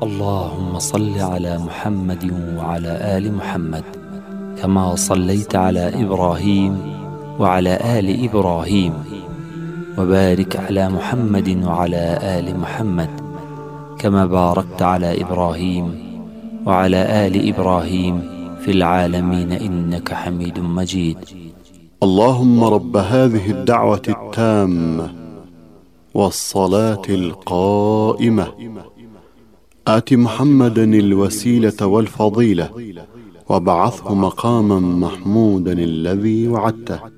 اللهم صل على محمد وعلى آل محمد كما صليت على إبراهيم وعلى آل إبراهيم، وبارك على محمد وعلى آل محمد كما باركت على إبراهيم وعلى آل إبراهيم في العالمين إنك حميد مجيد. اللهم رب هذه الدعوة التامة والصلاة القائمة آت محمدا الوسيلة والفضيلة وابعثه مقاما محمودا الذي وعدته.